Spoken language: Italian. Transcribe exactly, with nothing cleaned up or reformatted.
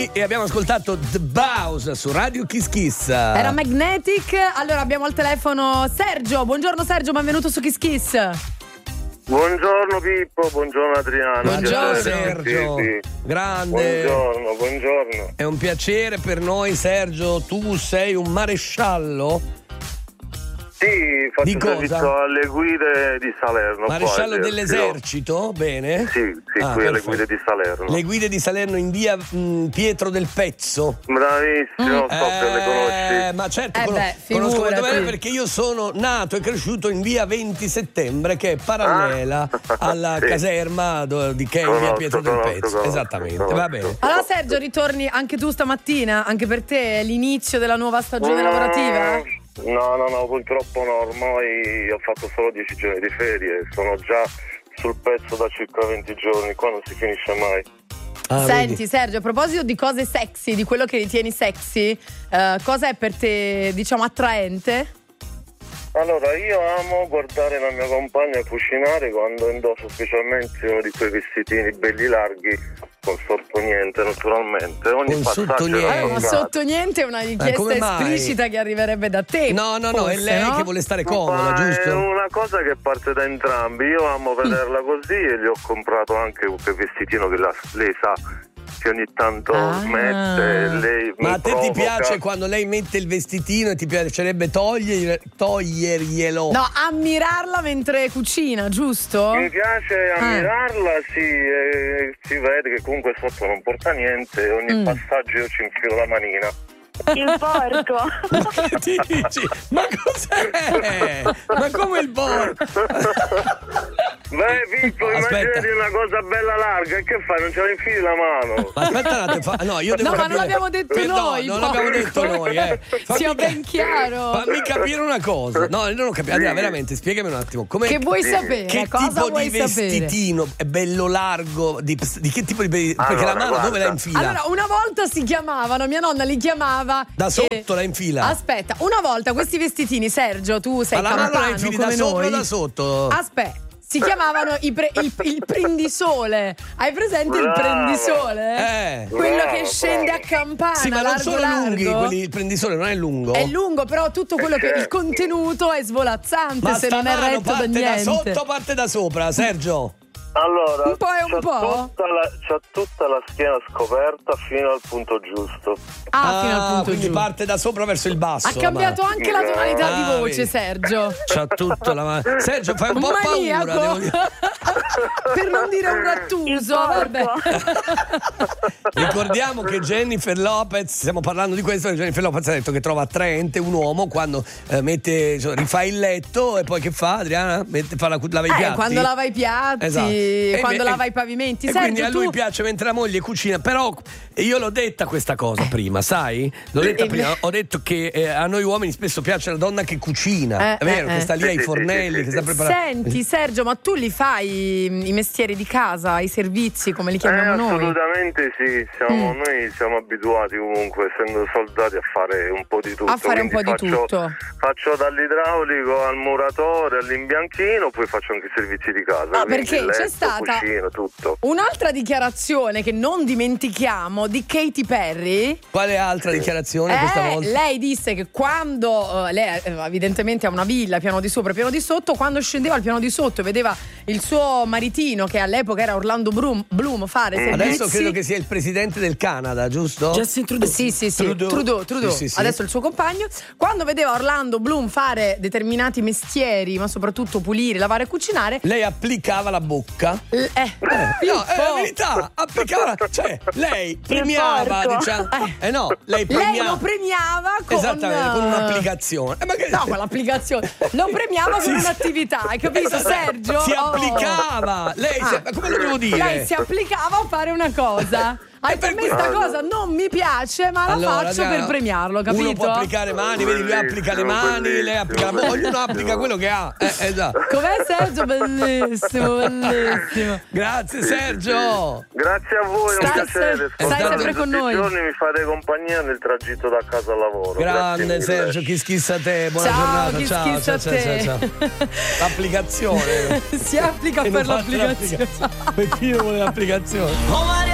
E abbiamo ascoltato The Bows su Radio Kiss Kiss. Era Magnetic. Allora abbiamo al telefono Sergio. Buongiorno Sergio, benvenuto su Kiss Kiss. Buongiorno Pippo, buongiorno Adriano. Buongiorno Piacere. Sergio. Sì, sì. Grande. Buongiorno, buongiorno. È un piacere per noi, Sergio. Tu sei un maresciallo? Sì, faccio Di cosa? servizio alle guide di Salerno. Maresciallo qua, dell'esercito? Bene. Sì, sì, Ah, qui alle perfetto. guide di Salerno. Le guide di Salerno in via mh, Pietro del Pezzo. Bravissimo, so che le conosci. Eh, ma certo, Eh cono- beh, conosco molto figurati. bene perché io sono nato e cresciuto in via venti settembre, che è parallela Ah, alla sì. caserma do- di che è in via Conosco, Pietro del conosco, Pezzo. conosco, Esattamente, conosco. va bene. Allora Sergio, ritorni anche tu stamattina? Anche per te è l'inizio della nuova stagione lavorativa? No, no, no, purtroppo no, ormai ho fatto solo dieci giorni di ferie, sono già sul pezzo da circa venti giorni, qua non si finisce mai. Ah, Senti vedi. Sergio, a proposito di cose sexy, di quello che ritieni sexy, eh, cosa è per te, diciamo, attraente? Allora, io amo guardare la mia compagna cucinare quando indosso specialmente uno di quei vestitini belli larghi, con sotto niente, naturalmente. Ogni Con sotto passaggio è niente. una Eh, ma giornata. sotto niente è una richiesta come mai? esplicita che arriverebbe da te. No, no, no, è forse, lei no? che vuole stare comoda, Ma giusto? è una cosa che parte da entrambi. Io amo vederla così e gli ho comprato anche quel vestitino che la- lei sa che ogni tanto Ah. mette. Lei Ma mi a te ti provoca. piace quando lei mette il vestitino e ti piacerebbe toglier- toglierglielo? No, ammirarla mentre cucina, giusto? Mi piace ammirarla, sì, e si vede che comunque sotto non porta niente e ogni Mm. passaggio io ci infilo la manina. Il porco. Ma che dici? Ma cos'è? Ma come il porco? Beh, Pippo, Aspetta. immaginati una cosa bella larga, e che fai? Non ce la infili la mano? Ma aspetta un attimo, fa- no, io devo No, ma capire. non l'abbiamo detto Per- noi, No, non porco. l'abbiamo detto noi, eh. Fammi Sia ca- ben chiaro. Fammi capire una cosa. No, io non ho capito. Andrea, veramente, spiegami un attimo. Come, Che vuoi Sì. sapere? che Cosa tipo vuoi di sapere? vestitino è bello largo? Di, di che tipo di be- Perché Allora, la mano guarda. dove la infila? Allora, una volta si chiamavano, mia nonna li chiamava Da e- sotto la infila? Aspetta, una volta questi vestitini, Sergio, tu sei Ma la mano la campano infili come da sopra o noi. da sotto? Aspetta. Si chiamavano i pre- il, il prendisole. Hai presente il Brava. prendisole? Eh. Quello Brava, che scende brava. a campana, Sì, ma non largo sono largo. lunghi quelli, il prendisole non è lungo. È lungo, però tutto quello che il certo. contenuto è svolazzante Ma se sta non è mano retto da parte da niente. sotto o parte da sopra, Sergio? Allora, Un po' e un c'ha po'? Tutta la, c'ha tutta la schiena scoperta fino al punto giusto. Ah, fino al punto quindi giusto. parte da sopra verso il basso. Ha cambiato la anche la tonalità di Ah, voce, vedi. Sergio. mano. C'ha tutto la mano. Sergio, fai un po' Maniaco. paura. devo dire. Per non dire un rattuso, vabbè. Ricordiamo che Jennifer Lopez, stiamo parlando di questo, Jennifer Lopez ha detto che trova attraente un uomo quando eh, mette, insomma, rifà il letto e poi che fa, Adriana? Mette, fa la, lava i Eh, piatti. quando lava i piatti, Esatto. E quando me- lava i pavimenti. E Sergio, quindi a lui tu... piace mentre la moglie cucina, però io l'ho detta questa cosa prima, sai? L'ho detta Eh, prima, eh. ho detto che eh, a noi uomini spesso piace la donna che cucina, Eh, è vero, eh, che eh. sta lì Sì, ai sì, fornelli, sì, che sì, sta sì. preparando. Senti, Sergio, ma tu li fai i mestieri di casa, i servizi, come li Eh, chiamiamo noi? assolutamente sì, siamo, Mm. noi siamo abituati comunque, essendo soldati, a fare un po' di tutto. A fare un Quindi po' di faccio, tutto. Faccio dall'idraulico al muratore, all'imbianchino, poi faccio anche i servizi di casa. Ah, quindi perché c'è letto, stata cucina, tutto. un'altra dichiarazione che non dimentichiamo di Katy Perry. Quale altra dichiarazione questa Eh, volta? lei disse che quando eh, lei eh, evidentemente ha una villa, piano di sopra e piano di sotto, quando scendeva al piano di sotto e vedeva il suo maritino, che all'epoca era Orlando Bloom, Bloom fare servizi. Adesso credo che sia il presidente del Canada, giusto? Justin Trudeau. Sì, sì, sì. Trudeau. Trudeau, Trudeau. Sì, sì, sì. Adesso il suo compagno. Quando vedeva Orlando Bloom fare determinati mestieri, ma soprattutto pulire, lavare e cucinare, Lei applicava la bocca. l- eh, Eh, no, è Pippo, la verità, applicava, cioè lei premiava, porco. diciamo, eh no, lei lei premiava. lo premiava con Esattamente, con un'applicazione. Eh, ma che No, con l'applicazione. Lo premiava con un'attività, hai capito, Sergio? si Oh. applicava. Lei si- Ah. ma come lo devo dire? Lei si applicava a fare una cosa. Hai per me sta cosa non mi piace, ma la Allora, faccio Adriana, per premiarlo, capito? Uno può applicare mani, vedi, lui applica le mani, lei applica la bocca, ognuno applica quello che ha. Eh, esatto. Com'è, Sergio? Bellissimo, bellissimo. Grazie Sergio. Grazie a voi, è un Stai piacere. se- stai Ascoltarvi sempre con tutti i noi. giorni, mi fate compagnia nel tragitto da casa al lavoro. Grazie Grande mille. Sergio, chi schissa a te, buona Ciao, giornata. chi ciao, schissa ciao, a ciao, te. ciao, ciao. L'applicazione. Si applica E per non faccio l'applicazione. l'applicazione. Perché io volevo l'applicazione.